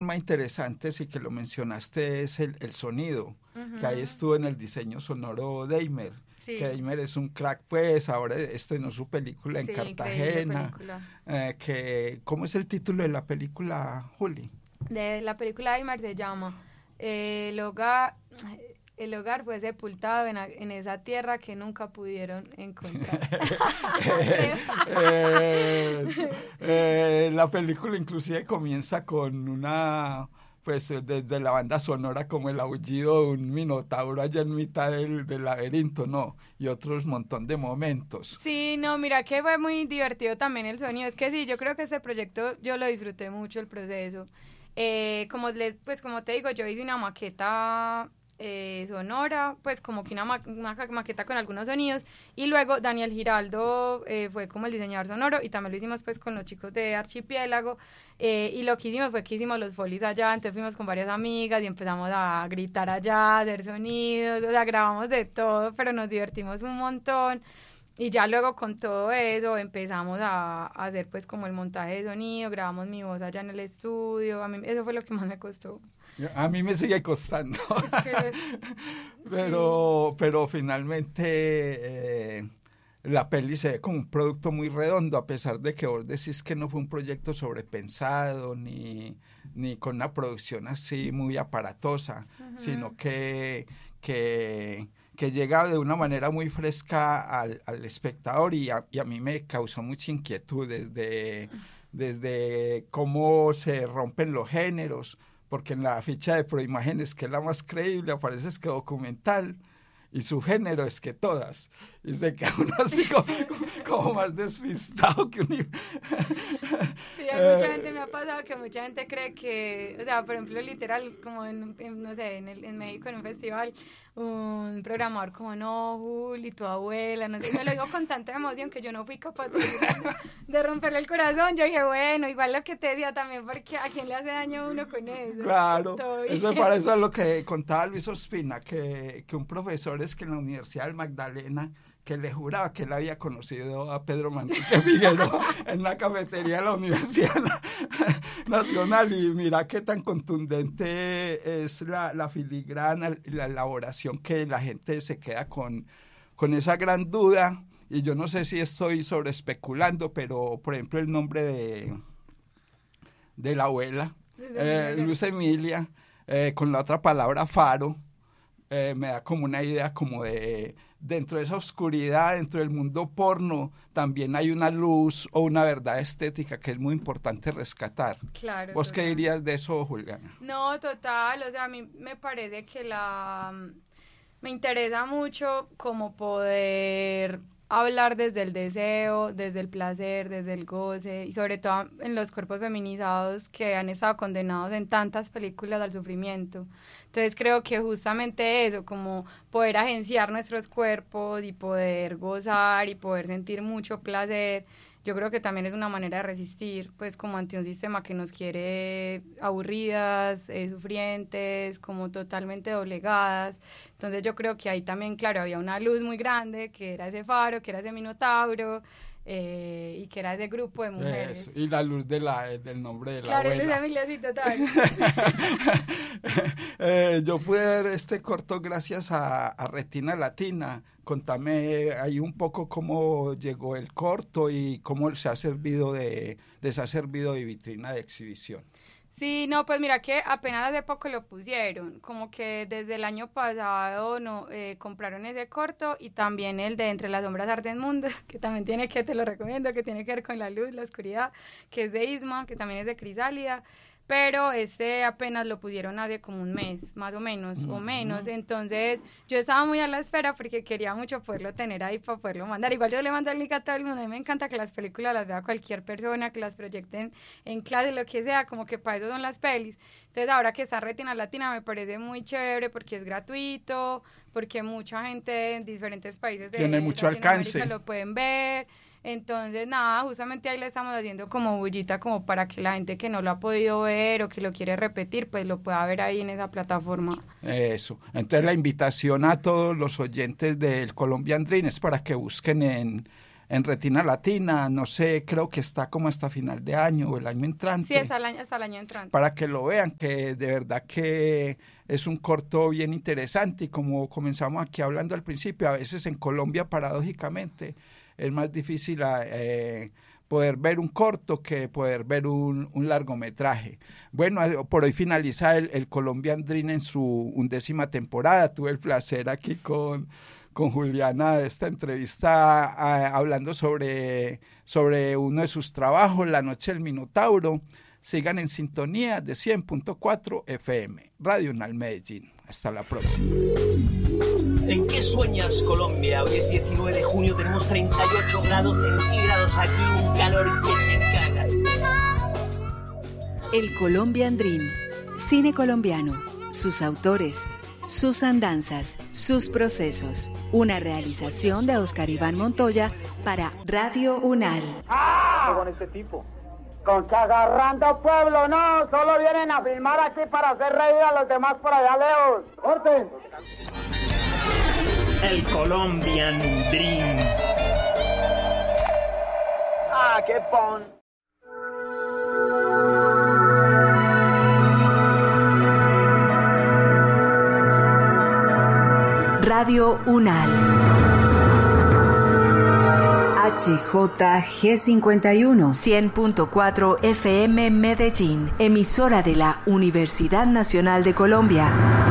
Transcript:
tema interesante, sí que lo mencionaste, es el sonido, que ahí estuvo en el diseño sonoro Deimer. Sí. Que Deimer es un crack, pues, ahora estrenó su película en Cartagena. Película. ¿Cómo es el título de la película, Juli? De la película Deimer se llama El hogar fue sepultado en esa tierra que nunca pudieron encontrar. La película inclusive comienza con una, pues desde la banda sonora como el aullido de un minotauro allá en mitad del laberinto, ¿no? Y otros montón de momentos. Sí, no, mira que fue muy divertido también el sonido. Es que sí, yo creo que este proyecto yo lo disfruté mucho el proceso. Como te digo, yo hice una maqueta sonora, pues como que una maqueta con algunos sonidos, y luego Daniel Giraldo fue como el diseñador sonoro, y también lo hicimos pues con los chicos de Archipiélago, y lo que hicimos fue que hicimos los folies allá, entonces fuimos con varias amigas y empezamos a gritar allá, a hacer sonidos, o sea, grabamos de todo, pero nos divertimos un montón. Y ya luego con todo eso empezamos a hacer pues como el montaje de sonido, grabamos mi voz allá en el estudio, a mí eso fue lo que más me costó. A mí me sigue costando, pero finalmente la peli se ve como un producto muy redondo, a pesar de que vos decís que no fue un proyecto sobrepensado ni con una producción así muy aparatosa, sino que llega de una manera muy fresca al espectador y a mí me causó mucha inquietud desde cómo se rompen los géneros, porque en la ficha de Proimágenes, que es la más creíble, aparece es que documental, y su género es que todas. Y se queda uno así como más despistado que un... Sí, hay mucha gente, me ha pasado que mucha gente cree que, o sea, por ejemplo, literal, como no sé, en México en un festival, un programador como, no, Juli, tu abuela, no sé, me lo digo con tanta emoción que yo no fui capaz de romperle el corazón. Yo dije, bueno, igual lo que te decía también, porque a quién le hace daño a uno con eso. Claro, eso me parece lo que contaba Luis Ospina, que un profesor es que en la Universidad del Magdalena, que le juraba que él había conocido a Pedro Manrique Figueroa en la cafetería de la Universidad Nacional, y mira qué tan contundente es la filigrana, la elaboración, que la gente se queda con esa gran duda. Y yo no sé si estoy sobreespeculando, pero por ejemplo el nombre de la abuela, Luz Emilia, con la otra palabra faro, me da como una idea como de, dentro de esa oscuridad, dentro del mundo porno, también hay una luz o una verdad estética que es muy importante rescatar. Claro. ¿Vos qué dirías de eso, Juliana? No, total, o sea, a mí me parece que me interesa mucho como poder hablar desde el deseo, desde el placer, desde el goce, y sobre todo en los cuerpos feminizados que han estado condenados en tantas películas al sufrimiento. Entonces creo que justamente eso, como poder agenciar nuestros cuerpos y poder gozar y poder sentir mucho placer, yo creo que también es una manera de resistir, pues como ante un sistema que nos quiere aburridas, sufrientes, como totalmente doblegadas. Entonces yo creo que ahí también, claro, había una luz muy grande, que era ese faro, que era ese minotauro, y que era ese grupo de mujeres. Eso, y la luz del nombre de la abuela. Claro, Luz Emilia, sí, total. Yo pude ver este corto gracias a Retina Latina. Contame ahí un poco cómo llegó el corto y cómo les ha servido de vitrina de exhibición. Sí, no, pues mira que apenas hace poco lo pusieron, como que desde el año pasado compraron ese corto, y también el de Entre las sombras arde el mundo, que también te lo recomiendo, que tiene que ver con la luz, la oscuridad, que es de Isma, que también es de Crisálida, pero apenas lo pusieron hace como un mes, más o menos, o menos. Entonces yo estaba muy a la espera porque quería mucho poderlo tener ahí para poderlo mandar. Igual yo le mando el link a todo el mundo. A mí me encanta que las películas las vea cualquier persona, que las proyecten en clase, lo que sea, como que para eso son las pelis. Entonces ahora que está Retina Latina me parece muy chévere porque es gratuito, porque mucha gente en diferentes países de tiene mucho alcance, lo pueden ver. Entonces, nada, justamente ahí le estamos haciendo como bullita, como para que la gente que no lo ha podido ver o que lo quiere repetir, pues lo pueda ver ahí en esa plataforma. Eso. Entonces, la invitación a todos los oyentes del Colombian Dream es para que busquen en Retina Latina, no sé, creo que está como hasta final de año o el año entrante. Sí, hasta el año entrante. Para que lo vean, que de verdad que es un corto bien interesante y como comenzamos aquí hablando al principio, a veces en Colombia paradójicamente es más difícil poder ver un corto que poder ver un largometraje. Bueno, por hoy finaliza el Colombian Dream en su 11ª temporada. Tuve el placer aquí con Juliana de esta entrevista hablando sobre uno de sus trabajos, La Noche del Minotauro. Sigan en sintonía de 100.4 FM, Radio UNAL Medellín. Hasta la próxima. ¿En qué sueñas, Colombia? Hoy es 19 de junio, tenemos 38 grados centígrados aquí, un calor que se caga. El Colombian Dream, cine colombiano, sus autores, sus andanzas, sus procesos. Una realización de Oscar Iván Montoya para Radio UNAL. ¡Ah! Con este tipo. Con que agarrando pueblo, no, solo vienen a filmar aquí para hacer reír a los demás por allá lejos. ¡Corten! El Colombian Dream. ¡Ah, qué pon! Radio UNAL. HJG51 100.4 FM Medellín, emisora de la Universidad Nacional de Colombia.